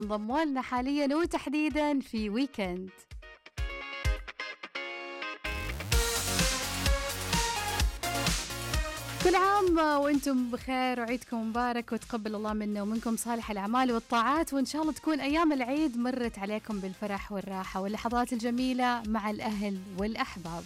انضموا لنا حاليا وتحديدا في ويكند. كل عام وانتم بخير وعيدكم مبارك وتقبل الله منا ومنكم صالح الأعمال والطاعات، وإن شاء الله تكون أيام العيد مرت عليكم بالفرح والراحة واللحظات الجميلة مع الأهل والأحباب.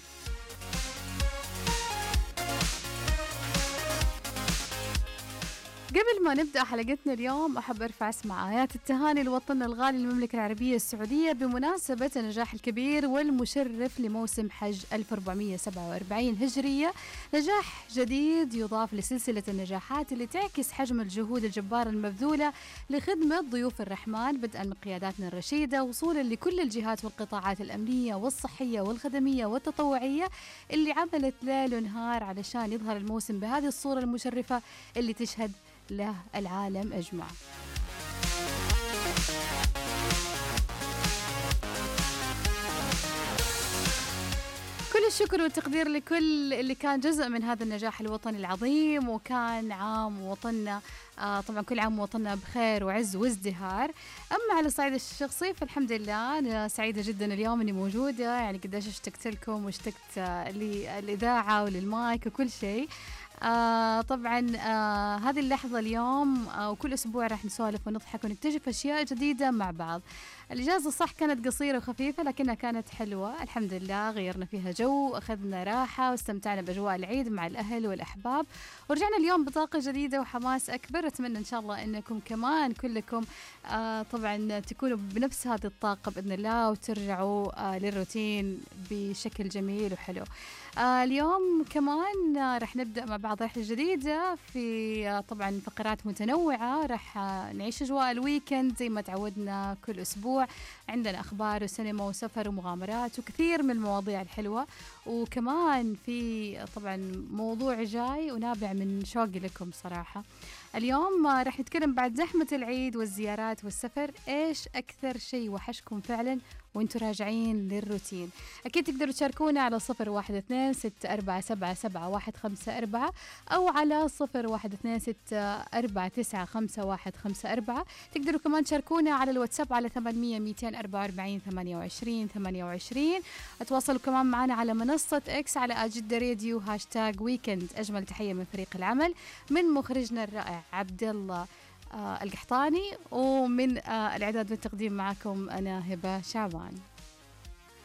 قبل ما نبدأ حلقتنا اليوم أحب أرفع اسمع آيات التهاني لوطننا الغالي المملكة العربية السعودية بمناسبة النجاح الكبير والمشرف لموسم حج 1447 هجرية، نجاح جديد يضاف لسلسلة النجاحات اللي تعكس حجم الجهود الجبارة المبذولة لخدمة ضيوف الرحمن، بدءا من قياداتنا الرشيدة وصولا لكل الجهات والقطاعات الأمنية والصحية والخدمية والتطوعية اللي عملت ليل ونهار علشان يظهر الموسم بهذه الصورة المشرفة اللي تشهد له العالم أجمع. كل الشكر والتقدير لكل اللي كان جزء من هذا النجاح الوطني العظيم، وكان عام وطننا طبعا كل عام وطننا بخير وعز وازدهار. أما على الصعيد الشخصي فالحمد لله أنا سعيدة جدا اليوم أني موجودة، يعني قديش اشتقت لكم واشتقت للإذاعة وللمايك وكل شيء. طبعا هذه اللحظة اليوم وكل أسبوع راح نسولف ونضحك ونكتشف أشياء جديدة مع بعض. الإجازة صح كانت قصيرة وخفيفة لكنها كانت حلوة الحمد لله، غيرنا فيها جو، أخذنا راحة واستمتعنا بأجواء العيد مع الأهل والأحباب، ورجعنا اليوم بطاقة جديدة وحماس أكبر. أتمنى إن شاء الله أنكم كمان كلكم طبعا تكونوا بنفس هذه الطاقة بإذن الله وترجعوا للروتين بشكل جميل وحلو. اليوم كمان رح نبدأ مع بعض رحلة جديدة في طبعا فقرات متنوعة، رح نعيش أجواء الويكند زي ما تعودنا كل أسبوع. عندنا أخبار وسينما وسفر ومغامرات وكثير من المواضيع الحلوة، وكمان في طبعا موضوع جاي ونابع من شوقي لكم صراحة. اليوم رح نتكلم بعد زحمة العيد والزيارات والسفر، إيش أكثر شيء وحشكم فعلا وانتوا راجعين للروتين؟ أكيد تقدروا تشاركونا على 0126477154 أو على 0126495154. تقدروا كمان تشاركونا على الواتساب على 800 244 28 28. أتواصلوا كمان معنا على منصة إكس على أجد راديو هاشتاج ويكند. أجمل تحية من فريق العمل، من مخرجنا الرائع عبد الله القحطاني، ومن الإعداد والتقديم معكم أنا هبة شعبان.